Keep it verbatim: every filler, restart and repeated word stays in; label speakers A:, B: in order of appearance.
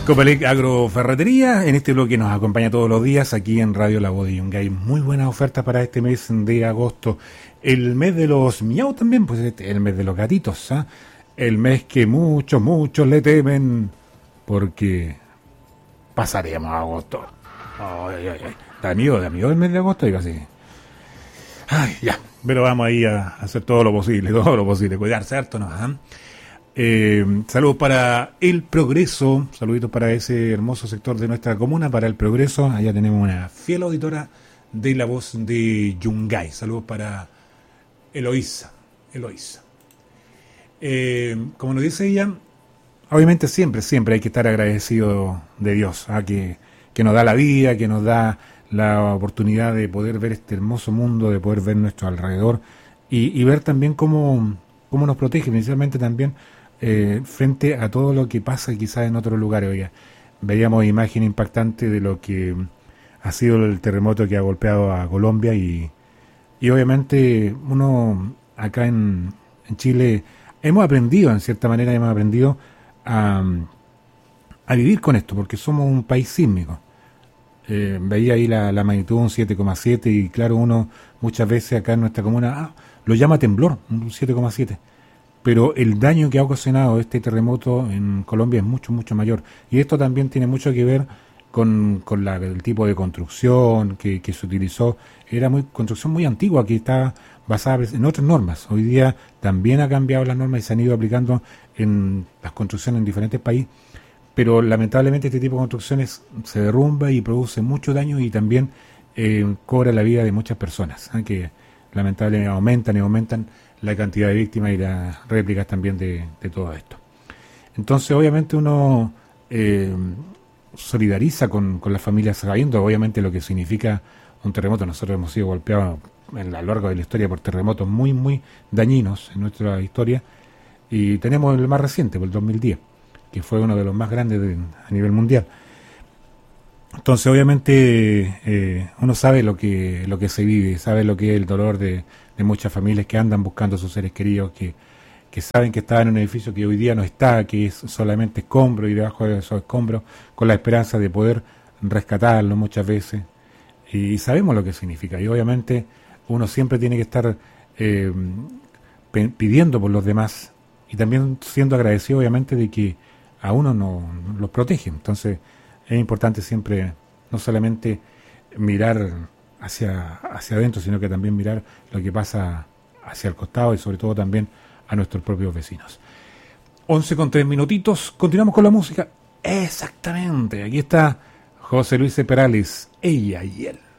A: Copelec Agroferretería, en este bloque nos acompaña todos los días aquí en Radio La Voz de Yungay. Muy buenas ofertas para este mes de agosto. El mes de los miau también, pues este, el mes de los gatitos, ¿eh? El mes que muchos, muchos le temen, porque pasaremos a agosto. Ay, ay, ay. Da miedo, da miedo el mes de agosto, digo así. Ay, ya, pero vamos ahí a hacer todo lo posible, todo lo posible, cuidarse harto, ¿no? ¿Eh? Eh, saludos para El Progreso, saluditos para ese hermoso sector de nuestra comuna, para El Progreso. Allá tenemos una fiel auditora de La Voz de Yungay. Saludos para Eloísa, Eloísa. Eh, como nos dice ella, obviamente siempre, siempre hay que estar agradecido de Dios, ¿ah? que, que nos da la vida, que nos da la oportunidad de poder ver este hermoso mundo, de poder ver nuestro alrededor y, y ver también cómo, cómo nos protege, principalmente también Eh, frente a todo lo que pasa quizás en otros lugares. Oiga, veíamos imagen impactante de lo que ha sido el terremoto que ha golpeado a Colombia y, y obviamente uno acá en, en Chile hemos aprendido, en cierta manera hemos aprendido a, a vivir con esto, porque somos un país sísmico. Eh, veía ahí la, la magnitud un siete coma siete y claro, uno muchas veces acá en nuestra comuna ah, lo llama temblor, un siete coma siete. Pero el daño que ha ocasionado este terremoto en Colombia es mucho, mucho mayor. Y esto también tiene mucho que ver con, con la, el tipo de construcción que, que se utilizó. Era muy construcción muy antigua que está basada en otras normas. Hoy día también ha cambiado las normas y se han ido aplicando en las construcciones en diferentes países. Pero lamentablemente este tipo de construcciones se derrumba y produce mucho daño y también eh, cobra la vida de muchas personas, ¿eh? que lamentablemente aumentan y aumentan la cantidad de víctimas y las réplicas también de, de todo esto. Entonces, obviamente, uno eh, solidariza con, con las familias sabiendo, obviamente, lo que significa un terremoto. Nosotros hemos sido golpeados en a lo largo de la historia por terremotos muy, muy dañinos en nuestra historia. Y tenemos el más reciente, por el dos mil diez, que fue uno de los más grandes de, a nivel mundial. Entonces, obviamente, eh, uno sabe lo que lo que se vive, sabe lo que es el dolor de, de muchas familias que andan buscando a sus seres queridos, que, que saben que estaban en un edificio que hoy día no está, que es solamente escombro y debajo de esos escombros, con la esperanza de poder rescatarlo muchas veces. Y sabemos lo que significa. Y obviamente uno siempre tiene que estar eh, pidiendo por los demás y también siendo agradecido, obviamente, de que a uno no, no los protege. Entonces, es importante siempre no solamente mirar hacia, hacia adentro, sino que también mirar lo que pasa hacia el costado y sobre todo también a nuestros propios vecinos. once con tres minutitos, continuamos con la música. Exactamente, aquí está José Luis Perales, Ella y Él.